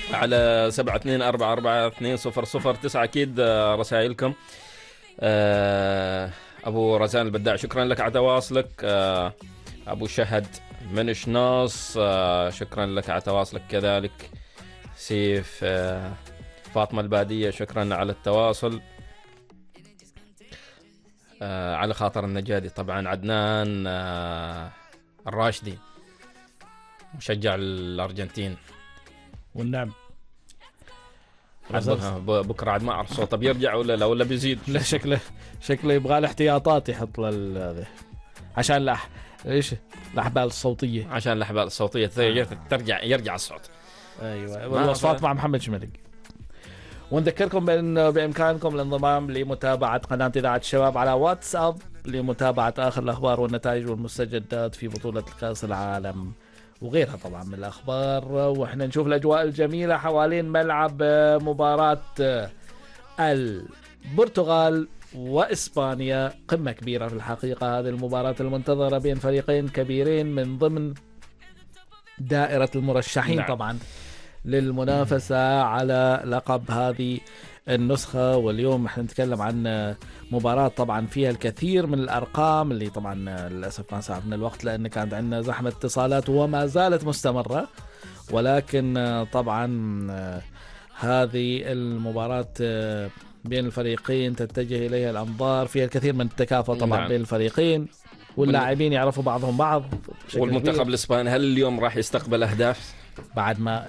على 7244420009 أكيد رسائلكم. أبو رزان البداع شكرا لك على تواصلك. أبو شهد من شناص شكرا لك على تواصلك كذلك. سيف فاطمة البادية شكرا على التواصل. على خاطر النجادي طبعا. عدنان الراشدي مشجع الأرجنتين والنعم. بكره عاد ما اعرف صوته بيرجع ولا بيزيد. لا شكله يبغى له احتياطات يحط له عشان ايش الاحبال الصوتيه. عشان الاحبال الصوتيه يرجع الصوت. ايوه والوصفات مع محمد شملك. ونذكركم بامكانكم الانضمام لمتابعه قناه اذاعه الشباب على واتساب لمتابعه اخر الاخبار والنتائج والمستجدات في بطوله كاس العالم وغيرها طبعا من الأخبار. وإحنا نشوف الأجواء الجميلة حوالين ملعب مباراة البرتغال وإسبانيا. قمة كبيرة في الحقيقة هذه المباراة المنتظرة بين فريقين كبيرين من ضمن دائرة المرشحين طبعا للمنافسة على لقب هذه النسخة. واليوم احنا نتكلم عن مباراة طبعا فيها الكثير من الأرقام اللي طبعا للأسف ما سعفنا الوقت لأن كانت عندنا زحمة اتصالات وما زالت مستمرة. ولكن طبعا هذه المباراة بين الفريقين تتجه إليها الأنظار فيها الكثير من التكافؤ طبعا بين الفريقين واللاعبين يعرفوا بعضهم بعض. والمنتخب الإسباني هل اليوم راح يستقبل أهداف بعد ما